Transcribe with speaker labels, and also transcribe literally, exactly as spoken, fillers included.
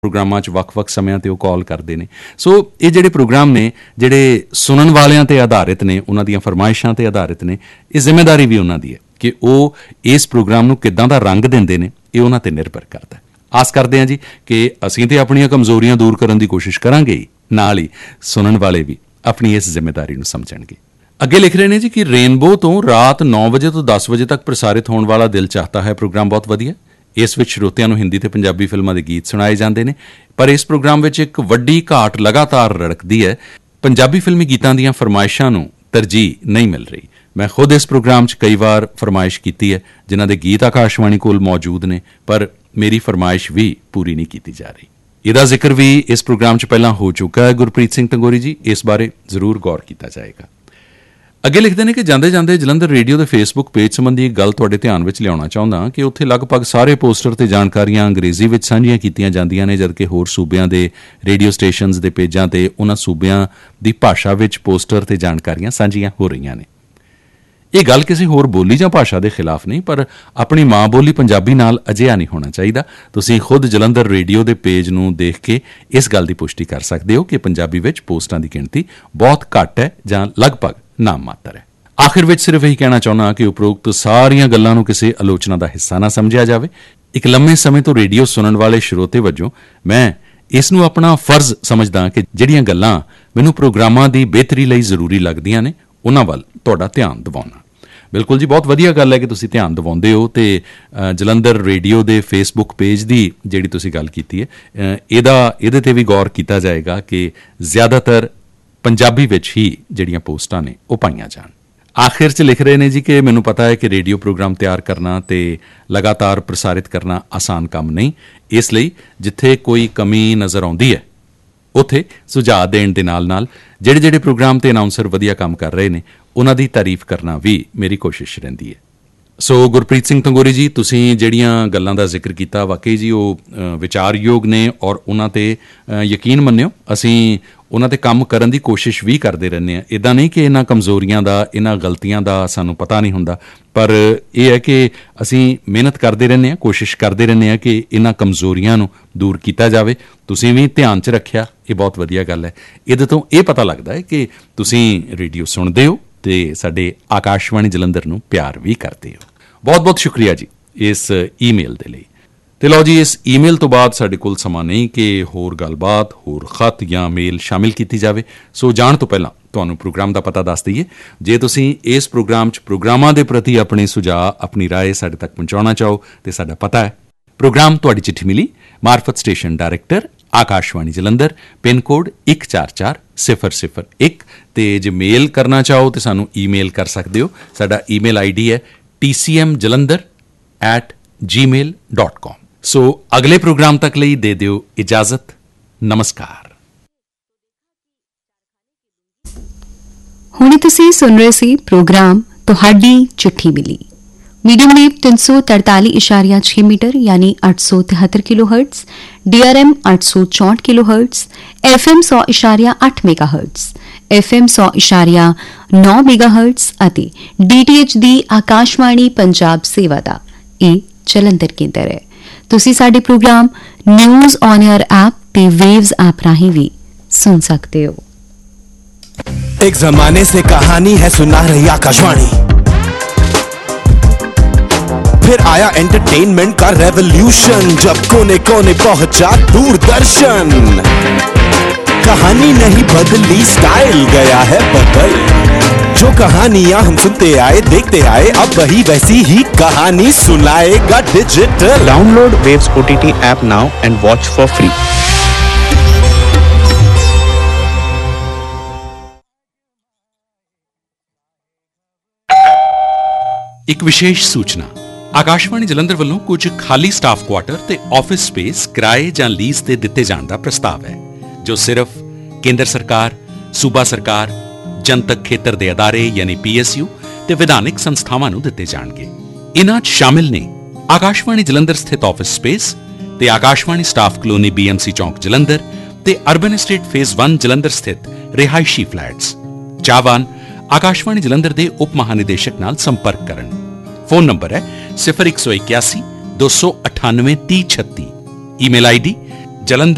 Speaker 1: ਪ੍ਰੋਗਰਾਮਾਂ 'ਚ ਵੱਖ-ਵੱਖ ਸਮਿਆਂ 'ਤੇ ਉਹ ਕਾਲ ਕਰਦੇ ਨੇ। ਸੋ ਇਹ ਜਿਹੜੇ ਪ੍ਰੋਗਰਾਮ ਨੇ ਜਿਹੜੇ ਸੁਣਨ ਵਾਲਿਆਂ 'ਤੇ ਆਧਾਰਿਤ ਨੇ, ਉਹਨਾਂ ਦੀਆਂ ਫਰਮਾਇਸ਼ਾਂ 'ਤੇ ਆਧਾਰਿਤ ਨੇ, ਇਹ ਜ਼ਿੰਮੇਵਾਰੀ ਵੀ ਉਹਨਾਂ ਦੀ ਹੈ ਕਿ ਉਹ ਇਸ ਪ੍ਰੋਗਰਾਮ ਨੂੰ ਕਿੱਦਾਂ ਦਾ ਰੰਗ ਦਿੰਦੇ ਨੇ, ਇਹ ਉਹਨਾਂ 'ਤੇ ਨਿਰਭਰ ਕਰਦਾ। ਆਸ ਕਰਦੇ ਹਾਂ ਜੀ ਕਿ ਅਸੀਂ ਤਾਂ ਆਪਣੀਆਂ ਕਮਜ਼ੋਰੀਆਂ ਦੂਰ ਕਰਨ ਦੀ ਕੋਸ਼ਿਸ਼ ਕਰਾਂਗੇ ਹੀ, ਨਾਲ ਹੀ ਸੁਣਨ ਵਾਲੇ ਵੀ ਆਪਣੀ ਇਸ ਜ਼ਿੰਮੇਵਾਰੀ ਨੂੰ ਸਮਝਣਗੇ। ਅੱਗੇ ਲਿਖ ਰਹੇ ਨੇ ਜੀ ਕਿ ਰੇਨਬੋ ਤੋਂ ਰਾਤ ਨੌ ਵਜੇ ਤੋਂ ਦਸ ਵਜੇ ਤੱਕ ਪ੍ਰਸਾਰਿਤ ਹੋਣ ਵਾਲਾ ਦਿਲ ਚਾਹਤਾ ਹੈ ਪ੍ਰੋਗਰਾਮ ਬਹੁਤ ਵਧੀਆ। ਇਸ ਵਿੱਚ ਸਰੋਤਿਆਂ ਨੂੰ ਹਿੰਦੀ ਅਤੇ ਪੰਜਾਬੀ ਫਿਲਮਾਂ ਦੇ ਗੀਤ ਸੁਣਾਏ ਜਾਂਦੇ ਨੇ, ਪਰ ਇਸ ਪ੍ਰੋਗਰਾਮ ਵਿੱਚ ਇੱਕ ਵੱਡੀ ਘਾਟ ਲਗਾਤਾਰ ਰੜਕਦੀ ਹੈ। ਪੰਜਾਬੀ ਫਿਲਮੀ ਗੀਤਾਂ ਦੀਆਂ ਫਰਮਾਇਸ਼ਾਂ ਨੂੰ ਤਰਜੀਹ ਨਹੀਂ ਮਿਲ ਰਹੀ। ਮੈਂ ਖੁਦ ਇਸ ਪ੍ਰੋਗਰਾਮ 'ਚ ਕਈ ਵਾਰ ਫਰਮਾਇਸ਼ ਕੀਤੀ ਹੈ, ਜਿਨ੍ਹਾਂ ਦੇ ਗੀਤ ਆਕਾਸ਼ਵਾਣੀ ਕੋਲ ਮੌਜੂਦ ਨੇ, ਪਰ ਮੇਰੀ ਫਰਮਾਇਸ਼ ਵੀ ਪੂਰੀ ਨਹੀਂ ਕੀਤੀ ਜਾ ਰਹੀ। ਇਹਦਾ ਜ਼ਿਕਰ ਵੀ ਇਸ ਪ੍ਰੋਗਰਾਮ 'ਚ ਪਹਿਲਾਂ ਹੋ ਚੁੱਕਾ ਹੈ। ਗੁਰਪ੍ਰੀਤ ਸਿੰਘ ਟੰਗੋਰੀ ਜੀ, ਇਸ ਬਾਰੇ ਜ਼ਰੂਰ ਗੌਰ ਕੀਤਾ ਜਾਏਗਾ। ਅੱਗੇ ਲਿਖਦੇ ਨੇ ਕਿ ਜਾਂਦੇ ਜਾਂਦੇ ਜਲੰਧਰ ਰੇਡੀਓ ਦੇ ਫੇਸਬੁੱਕ ਪੇਜ ਸੰਬੰਧੀ ਇੱਕ ਗੱਲ ਤੁਹਾਡੇ ਧਿਆਨ ਵਿੱਚ ਲਿਆਉਣਾ ਚਾਹੁੰਦਾ ਕਿ ਉੱਥੇ ਲਗਭਗ ਸਾਰੇ ਪੋਸਟਰ ਤੇ ਜਾਣਕਾਰੀਆਂ ਅੰਗਰੇਜ਼ੀ ਵਿੱਚ ਸਾਂਝੀਆਂ ਕੀਤੀਆਂ ਜਾਂਦੀਆਂ ਨੇ, ਜਦਕਿ ਹੋਰ ਸੂਬਿਆਂ ਦੇ ਰੇਡੀਓ ਸਟੇਸ਼ਨਜ਼ ਦੇ ਪੇਜਾਂ ਤੇ ਉਹਨਾਂ ਸੂਬਿਆਂ ਦੀ ਭਾਸ਼ਾ ਵਿੱਚ ਪੋਸਟਰ ਤੇ ਜਾਣਕਾਰੀਆਂ ਸਾਂਝੀਆਂ ਹੋ ਰਹੀਆਂ ਨੇ। ਇਹ ਗੱਲ ਕਿਸੇ ਹੋਰ ਬੋਲੀ ਜਾਂ ਭਾਸ਼ਾ ਦੇ ਖਿਲਾਫ ਨਹੀਂ, ਪਰ ਆਪਣੀ ਮਾਂ ਬੋਲੀ ਪੰਜਾਬੀ ਨਾਲ ਅਜਿਹਾ ਨਹੀਂ ਹੋਣਾ ਚਾਹੀਦਾ। ਤੁਸੀਂ ਖੁਦ ਜਲੰਧਰ ਰੇਡੀਓ ਦੇ ਪੇਜ ਨੂੰ ਦੇਖ ਕੇ ਇਸ ਗੱਲ ਦੀ ਪੁਸ਼ਟੀ ਕਰ ਸਕਦੇ ਹੋ ਕਿ ਪੰਜਾਬੀ ਵਿੱਚ ਪੋਸਟਾਂ ਦੀ ਗਿਣਤੀ ਬਹੁਤ ਘੱਟ ਹੈ ਜਾਂ ਲਗਭਗ ਨਾਮ ਮਾਤਰ ਹੈ। ਆਖਿਰ ਵਿੱਚ ਸਿਰਫ ਇਹੀ ਕਹਿਣਾ ਚਾਹੁੰਦਾ ਕਿ ਉਪਰੋਕਤ ਸਾਰੀਆਂ ਗੱਲਾਂ ਨੂੰ ਕਿਸੇ ਆਲੋਚਨਾ ਦਾ ਹਿੱਸਾ ਨਾ ਸਮਝਿਆ ਜਾਵੇ। ਇੱਕ ਲੰਮੇ ਸਮੇਂ ਤੋਂ ਰੇਡੀਓ ਸੁਣਨ ਵਾਲੇ ਸਰੋਤੇ ਵਜੋਂ ਮੈਂ ਇਸ ਨੂੰ ਆਪਣਾ ਫਰਜ਼ ਸਮਝਦਾ ਕਿ ਜਿਹੜੀਆਂ ਗੱਲਾਂ ਮੈਨੂੰ ਪ੍ਰੋਗਰਾਮਾਂ ਦੀ ਬਿਹਤਰੀ ਲਈ ਜ਼ਰੂਰੀ ਲੱਗਦੀਆਂ ਨੇ, ਉਹਨਾਂ ਵੱਲ ਤੁਹਾਡਾ ਧਿਆਨ ਦਿਵਾਉਣਾ। ਬਿਲਕੁਲ ਜੀ, ਬਹੁਤ ਵਧੀਆ ਗੱਲ ਹੈ ਕਿ ਤੁਸੀਂ ਧਿਆਨ ਦਿਵਾਉਂਦੇ ਹੋ ਅਤੇ ਜਲੰਧਰ ਰੇਡੀਓ ਦੇ ਫੇਸਬੁੱਕ ਪੇਜ ਦੀ ਜਿਹੜੀ ਤੁਸੀਂ ਗੱਲ ਕੀਤੀ ਹੈ, ਇਹਦਾ ਇਹਦੇ 'ਤੇ ਵੀ ਗੌਰ ਕੀਤਾ ਜਾਏਗਾ ਕਿ ਜ਼ਿਆਦਾਤਰ ਪੰਜਾਬੀ ਵਿੱਚ ਹੀ ਜਿਹੜੀਆਂ ਪੋਸਟਾਂ ਨੇ ਉਹ ਪਾਈਆਂ ਜਾਣ। ਆਖਿਰ 'ਚ ਲਿਖ ਰਹੇ ਨੇ ਜੀ ਕਿ ਮੈਨੂੰ ਪਤਾ ਹੈ ਕਿ ਰੇਡੀਓ ਪ੍ਰੋਗਰਾਮ ਤਿਆਰ ਕਰਨਾ ਅਤੇ ਲਗਾਤਾਰ ਪ੍ਰਸਾਰਿਤ ਕਰਨਾ ਆਸਾਨ ਕੰਮ ਨਹੀਂ, ਇਸ ਲਈ ਜਿੱਥੇ ਕੋਈ ਕਮੀ ਨਜ਼ਰ ਆਉਂਦੀ ਹੈ ਉੱਥੇ ਸੁਝਾਅ ਦੇਣ ਦੇ ਨਾਲ ਨਾਲ ਜਿਹੜੇ ਜਿਹੜੇ ਪ੍ਰੋਗਰਾਮ 'ਤੇ ਅਨਾਊਂਸਰ ਵਧੀਆ ਕੰਮ ਕਰ ਰਹੇ ਨੇ ਉਹਨਾਂ ਦੀ ਤਾਰੀਫ ਕਰਨਾ ਵੀ ਮੇਰੀ ਕੋਸ਼ਿਸ਼ ਰਹਿੰਦੀ ਹੈ। ਸੋ ਗੁਰਪ੍ਰੀਤ ਸਿੰਘ ਟੰਗੋਰੀ ਜੀ, ਤੁਸੀਂ ਜਿਹੜੀਆਂ ਗੱਲਾਂ ਦਾ ਜ਼ਿਕਰ ਕੀਤਾ ਵਾਕਈ ਜੀ ਉਹ ਵਿਚਾਰਯੋਗ ਨੇ ਔਰ ਉਹਨਾਂ 'ਤੇ ਯਕੀਨ ਮੰਨਿਓ ਅਸੀਂ ਉਹਨਾਂ 'ਤੇ ਕੰਮ ਕਰਨ ਦੀ ਕੋਸ਼ਿਸ਼ ਵੀ ਕਰਦੇ ਰਹਿੰਦੇ ਹਾਂ। ਇੱਦਾਂ ਨਹੀਂ ਕਿ ਇਹਨਾਂ ਕਮਜ਼ੋਰੀਆਂ ਦਾ, ਇਹਨਾਂ ਗਲਤੀਆਂ ਦਾ ਸਾਨੂੰ ਪਤਾ ਨਹੀਂ ਹੁੰਦਾ, ਪਰ ਇਹ ਹੈ ਕਿ ਅਸੀਂ ਮਿਹਨਤ ਕਰਦੇ ਰਹਿੰਦੇ ਹਾਂ, ਕੋਸ਼ਿਸ਼ ਕਰਦੇ ਰਹਿੰਦੇ ਹਾਂ ਕਿ ਇਹਨਾਂ ਕਮਜ਼ੋਰੀਆਂ ਨੂੰ ਦੂਰ ਕੀਤਾ ਜਾਵੇ। ਤੁਸੀਂ ਵੀ ਧਿਆਨ 'ਚ ਰੱਖਿਆ, ਇਹ ਬਹੁਤ ਵਧੀਆ ਗੱਲ ਹੈ। ਇਹਦੇ ਤੋਂ ਇਹ ਪਤਾ ਲੱਗਦਾ ਹੈ ਕਿ ਤੁਸੀਂ ਰੇਡੀਓ ਸੁਣਦੇ ਹੋ ਅਤੇ ਸਾਡੇ ਆਕਾਸ਼ਵਾਣੀ ਜਲੰਧਰ ਨੂੰ ਪਿਆਰ ਵੀ ਕਰਦੇ ਹੋ। ਬਹੁਤ ਬਹੁਤ ਸ਼ੁਕਰੀਆ ਜੀ ਇਸ ਈਮੇਲ ਦੇ ਲਈ। ਅਤੇ ਲਓ ਜੀ, ਇਸ ਈਮੇਲ ਤੋਂ ਬਾਅਦ ਸਾਡੇ ਕੋਲ ਸਮਾਂ ਨਹੀਂ ਕਿ ਹੋਰ ਗੱਲਬਾਤ, ਹੋਰ ਖਤ ਜਾਂ ਮੇਲ ਸ਼ਾਮਿਲ ਕੀਤੀ ਜਾਵੇ। ਸੋ ਜਾਣ ਤੋਂ ਪਹਿਲਾਂ ਤੁਹਾਨੂੰ ਪ੍ਰੋਗਰਾਮ ਦਾ ਪਤਾ ਦੱਸ ਦਈਏ। ਜੇ ਤੁਸੀਂ ਇਸ ਪ੍ਰੋਗਰਾਮ 'ਚ ਪ੍ਰੋਗਰਾਮਾਂ ਦੇ ਪ੍ਰਤੀ ਆਪਣੇ ਸੁਝਾਅ, ਆਪਣੀ ਰਾਏ ਸਾਡੇ ਤੱਕ ਪਹੁੰਚਾਉਣਾ ਚਾਹੋ ਤਾਂ ਸਾਡਾ ਪਤਾ ਹੈ ਪ੍ਰੋਗਰਾਮ ਤੁਹਾਡੀ ਚਿੱਠੀ ਮਿਲੀ, ਮਾਰਫਤ station director, Akashvani Jalandhar, pin code ਇੱਕ ਚਾਰ ਚਾਰ ਸਿਫਰ ਸਿਫਰ ਇੱਕ। ਅਤੇ ਜੇ ਮੇਲ ਕਰਨਾ ਚਾਹੋ ਤਾਂ ਸਾਨੂੰ ਈਮੇਲ ਕਰ ਸਕਦੇ ਹੋ। ਸਾਡਾ ਈਮੇਲ ਆਈ ਡੀ ਹੈ T C M Jalandhar at ਜੀ ਮੇਲ ਡਾਟ ਕਾਮ। ਸੋ ਅਗਲੇ ਪ੍ਰੋਗਰਾਮ ਤੱਕ ਲਈ ਦੇ ਦਿਓ ਇਜਾਜ਼ਤ। ਨਮਸਕਾਰ।
Speaker 2: ਹੁਣੇ ਤੁਸੀਂ ਸੁਣ ਰਹੇ ਸੀ ਪ੍ਰੋਗਰਾਮ ਤੁਹਾਡੀ ਚਿੱਠੀ ਮਿਲੀ। ਮੀਡੀਅਮ ਵੇਵ ਤਿੰਨ ਸੌ ਤਰਤਾਲੀ ਇਸ਼ਾਰੀਆ ਛੇ ਮੀਟਰ ਯਾਨੀ ਅੱਠ ਸੌ ਤਿਹੱਤਰ kilo hertz, D R M ਅੱਠ ਸੌ ਚੌਂਹਠ ਕਿਲੋ ਹਰਟਜ਼, ਐਫ ਐਮ ਸੌ ਇਸ਼ਾਰੀਆ ਅੱਠ ਮੈਗਾ ਹਰਟਜ਼, ਐਫ ਐਮ ਸੌ ਇਸ਼ਾਰੀਆ ਨੌ ਮੈਗਾ ਹਰਟਜ਼ ਅਤੇ ਡੀ ਟੀ ਐਚ ਦੀ ਆਕਾਸ਼ਵਾਣੀ ਪੰਜਾਬ ਸੇਵਾ ਦਾ ਇਹ ਜਲੰਧਰ ਕੇਂਦਰ ਹੈ। ਤੁਸੀਂ ਸਾਡੇ programme news on air app ਤੇ ਵੇਵਜ਼ ਐਪ ਰਾਹੀਂ ਵੀ ਸੁਣ ਸਕਦੇ ਹੋ।
Speaker 3: एक जमाने से कहानी है सुना रही आकाशवाणी, फिर आया एंटरटेनमेंट का रेवोल्यूशन, जब कोने कोने पहुंचा दूरदर्शन। कहानी नहीं बदली, स्टाइल गया है बदल, जो कहानियां हम सुनते आए देखते आए अब वही वैसी ही कहानी सुनाएगा digital.
Speaker 4: Download waves O T T app now and watch for free.
Speaker 1: ਇੱਕ ਵਿਸ਼ੇਸ਼ ਸੂਚਨਾ, ਆਕਾਸ਼ਵਾਣੀ ਜਲੰਧਰ ਵੱਲੋਂ ਕੁਝ ਖਾਲੀ ਸਟਾਫ ਕੁਆਟਰ ਤੇ ਆਫਿਸ ਸਪੇਸ ਕਿਰਾਏ ਜਾਂ ਲੀਜ਼ ਤੇ ਦਿੱਤੇ ਜਾਣ ਦਾ ਪ੍ਰਸਤਾਵ ਹੈ, ਜੋ ਸਿਰਫ ਕੇਂਦਰ ਸਰਕਾਰ, ਸੂਬਾ ਸਰਕਾਰ, ਜਨਤਕ ਖੇਤਰ ਦੇ ਅਦਾਰੇ ਯਾਨੀ ਪੀ ਐਸ ਯੂ ਤੇ ਵਿਧਾਨਿਕ ਸੰਸਥਾਵਾਂ ਨੂੰ ਦਿੱਤੇ ਜਾਣਗੇ। ਇਨ੍ਹਾਂ 'ਚ ਸ਼ਾਮਿਲ ਨੇ ਆਕਾਸ਼ਵਾਣੀ ਜਲੰਧਰ ਸਥਿਤ ਆਫਿਸ ਸਪੇਸ ਤੇ Akashvani staff colony B M C ਚੌਂਕ ਜਲੰਧਰ ਤੇ ਅਰਬਨ ਐਸਟੇਟ ਫੇਜ਼ ਇੱਕ ਜਲੰਧਰ ਸਥਿਤ ਰਿਹਾਇਸ਼ੀ ਫਲੈਟਸ। ਚਾਹਵਾਨ ਆਕਾਸ਼ਵਾਣੀ ਜਲੰਧਰ ਦੇ ਉਪ ਮਹਾਨਿਦੇਸ਼ਕ ਨਾਲ ਸੰਪਰਕ ਕਰਨ। ਫੋਨ ਨੰਬਰ ਹੈ ਸਿਫਰ ਇੱਕ ਸੌ ਇਕਿਆਸੀ ਦੋ ਸੌ ਅਠਾਨਵੇਂ ਤੀਹ ਛੱਤੀ। Email I D Jalandhar